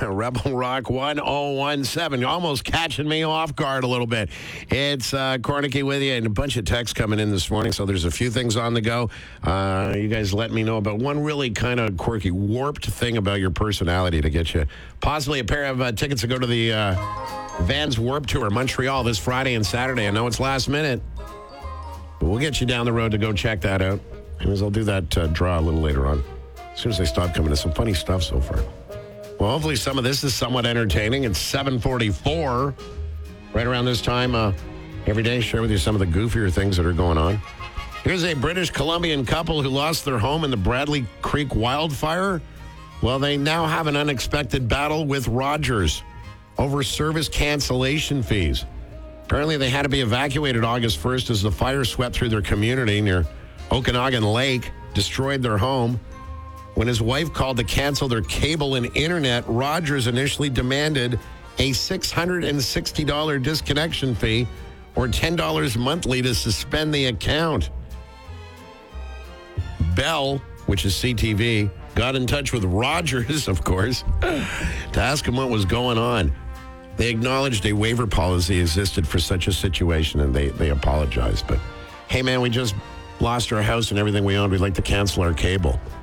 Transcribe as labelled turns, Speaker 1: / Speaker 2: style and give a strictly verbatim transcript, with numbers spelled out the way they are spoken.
Speaker 1: Rebel Rock one oh one seven. Almost catching me off guard a little bit. It's uh, Cornicky with you, and a bunch of texts coming in this morning, so there's a few things on the go. Uh, you guys let me know about one really kind of quirky, warped thing about your personality to get you possibly a pair of uh, tickets to go to the uh, Vans Warped Tour, Montreal, this Friday and Saturday. I know it's last minute, but we'll get you down the road to go check that out. Anyways, I'll do that uh, draw a little later on, as soon as they stop coming in. Some funny stuff so far. Well, hopefully some of this is somewhat entertaining. It's seven forty-four. Right around this time uh, every day, share with you some of the goofier things that are going on. Here's a British Columbian couple who lost their home in the Bradley Creek wildfire. Well, they now have an unexpected battle with Rogers over service cancellation fees. Apparently, they had to be evacuated August first as the fire swept through their community near Okanagan Lake, destroyed their home. When his wife called to cancel their cable and internet, Rogers initially demanded a six hundred sixty dollars disconnection fee or ten dollars monthly to suspend the account. Bell, which is C T V, got in touch with Rogers, of course, to ask him what was going on. They acknowledged a waiver policy existed for such a situation, and they, they apologized. But, hey, man, we just lost our house and everything we owned. We'd like to cancel our cable.